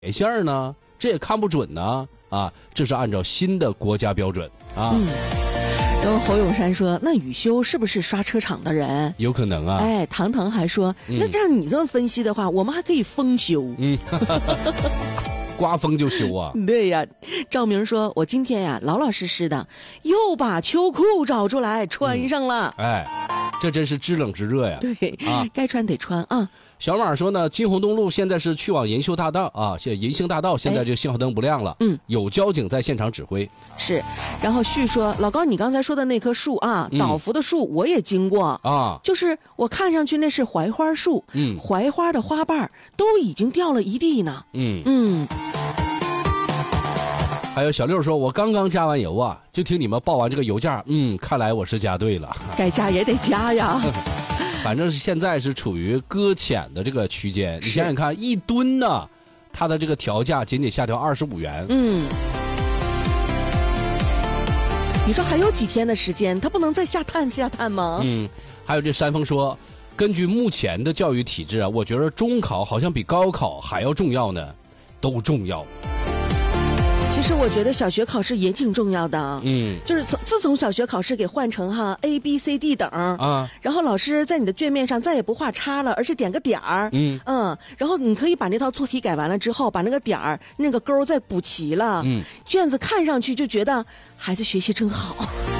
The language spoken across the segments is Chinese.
线呢？这也看不准呢啊！这是按照新的国家标准啊。 然后侯永山说：“那宇修是不是刷车厂的人？ 有可能啊。” 哎，唐腾还说：“那照你这么分析的话，我们还可以封修。” 刮风就修啊。 对呀，赵明说：“我今天呀，老老实实的，又把秋裤找出来穿上了。 哎，这真是知冷知热呀。 对啊，该穿得穿啊。 小马说呢，金虹东路现在是去往银秀大道啊，银星大道现在这个信号灯不亮了，有交警在现场指挥。 是，然后旭说，老高，你刚才说的那棵树啊，倒伏的树我也经过啊，就是我看上去那是槐花树，槐花的花瓣都已经掉了一地呢。 还有小六说，我刚刚加完油啊，就听你们报完这个油价，看来我是加对了， 该加也得加呀。 反正是现在是处于搁浅的这个区间，你想想看，一吨呢，它的这个调价仅仅下调25元。 你说还有几天的时间，它不能再下探吗？ 还有这山峰说，根据目前的教育体制啊，我觉得中考好像比高考还要重要呢，都重要。 其实我觉得小学考试也挺重要的，就是自从小学考试给换成A、B、C、D 等啊，然后老师在你的卷面上再也不画叉了，而是点个点儿，然后你可以把那套错题改完了之后，把那个点儿那个勾再补齐了，卷子看上去就觉得孩子学习真好。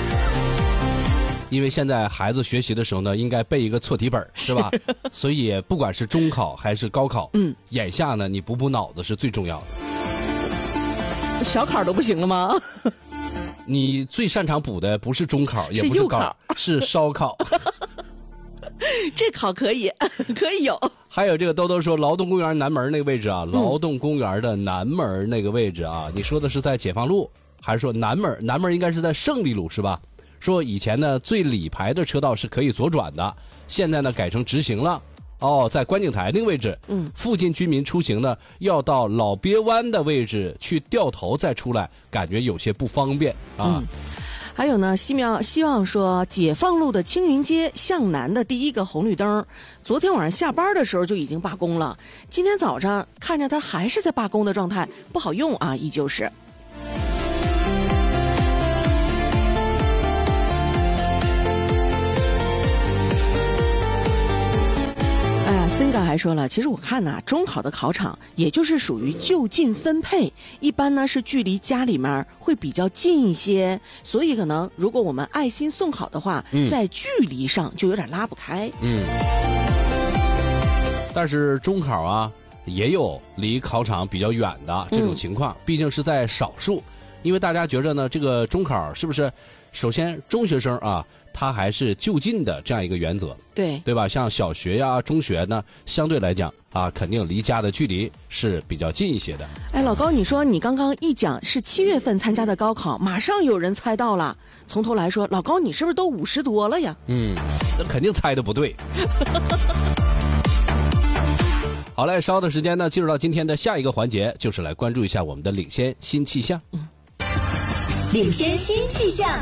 因为现在孩子学习的时候呢，应该背一个错题本，是吧？所以不管是中考还是高考，眼下呢，你补补脑子是最重要的。 小考都不行了吗？ 你最擅长补的不是中考，也不是高考，是烧烤。 这考可以有。 还有这个兜兜说，劳动公园南门那个位置啊，劳动公园的南门那个位置啊，你说的是在解放路，还是说南门？南门应该是在胜利路是吧？说以前呢最里排的车道是可以左转的，现在呢改成直行了。在观景台那个位置，附近居民出行呢，要到老鳖湾的位置去掉头再出来，感觉有些不方便啊。 还有呢，希望说，解放路的青云街向南的第一个红绿灯，昨天晚上下班的时候就已经罢工了，今天早上看着它还是在罢工的状态，不好用啊，依旧是。森嘎还说了，其实我看呢，中考的考场也就是属于就近分配，一般呢是距离家里面会比较近一些，所以可能如果我们爱心送考的话，在距离上就有点拉不开。 但是中考啊，也有离考场比较远的这种情况，毕竟是在少数，因为大家觉着呢，这个中考是不是？首先，中学生啊，他还是就近的这样一个原则，对吧？像小学呀、中学呢，相对来讲啊，肯定离家的距离是比较近一些的。 哎，老高，你说你刚刚一讲是7月份参加的高考，马上有人猜到了。从头来说，老高，你是不是都50多了呀？ 那肯定猜的不对。好嘞，稍后的时间呢，进入到今天的下一个环节，就是来关注一下我们的领先新气象。 领先新气象。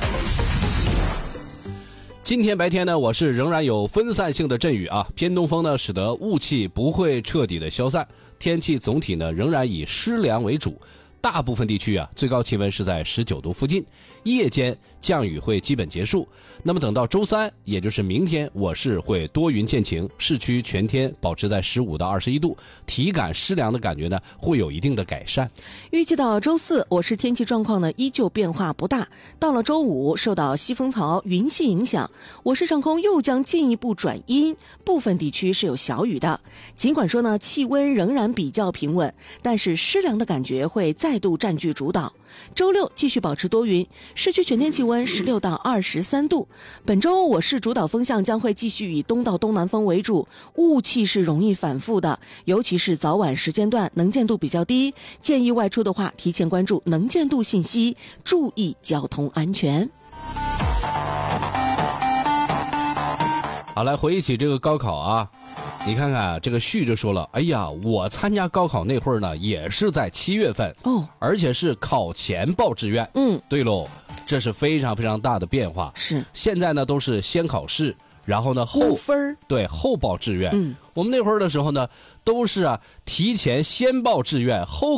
今天白天呢，我市仍然有分散性的阵雨啊，偏东风呢，使得雾气不会彻底的消散，天气总体呢仍然以湿凉为主。大部分地区啊，最高气温是在19度附近，夜间降雨会基本结束。那么等到周三，也就是明天，我市会多云见晴，市区全天保持在15到21度，体感湿凉的感觉呢会有一定的改善。 预计到周四，我市天气状况呢依旧变化不大。到了周五，受到西风槽云系影响，我市上空又将进一步转阴，部分地区是有小雨的。尽管说呢，气温仍然比较平稳，但是湿凉的感觉会再度占据主导。周六继续保持多云，市区全天气温16到23度。本周我市主导风向将会继续以东到东南风为主，雾气是容易反复的，尤其是早晚时间段能见度比较低，建议外出的话提前关注能见度信息，注意交通安全。 好，来回忆起这个高考啊，你看看这个旭就说了，哎呀，我参加高考那会儿呢，也是在7月份而且是考前报志愿。对喽，这是非常非常大的变化。 是， 现在呢都是先考试，然后呢后分， 对，后报志愿。我们那会儿的时候呢， 都是提前先报志愿后